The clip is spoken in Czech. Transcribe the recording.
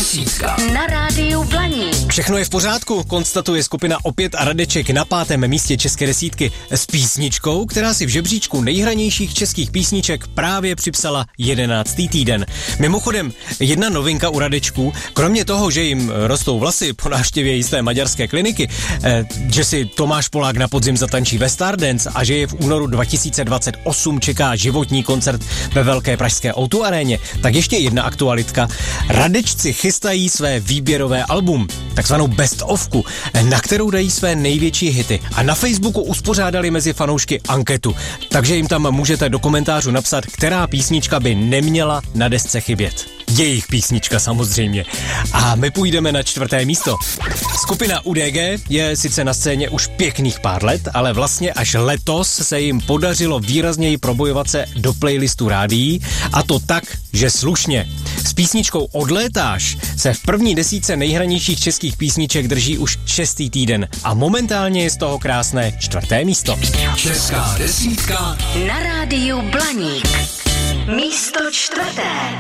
desítka na rádiu Blaník. Všechno je v pořádku, konstatuje skupina Opět a Radeček na 5. místě české desítky s písničkou, která si v žebříčku nejhranějších českých písniček právě připsala 11. týden. Mimochodem, jedna novinka u Radečků, kromě toho, že jim rostou vlasy po návštěvě jisté maďarské kliniky, že si Tomáš Polák na podzim zatančí ve Stardance a že je v únoru 2028 čeká životní koncert ve velké pražské O2 aréně, tak ještě jedna aktualitka. Radečci chystají své výběrové album, takzvanou best ofku, na kterou dají své největší hity. A na Facebooku uspořádali mezi fanoušky anketu, takže jim tam můžete do komentářů napsat, která písnička by neměla na desce chybět. Jejich písnička samozřejmě. A my půjdeme na 4. místo. Skupina UDG je sice na scéně už pěkných pár let, ale vlastně až letos se jim podařilo výrazněji probojovat se do playlistu rádií, a to tak, že slušně. S písničkou Odlétáš se v první desítce nejhranějších českých písniček drží už 6. týden a momentálně je z toho krásné 4. místo. Česká desítka Na rádiu Blaník. Místo 4.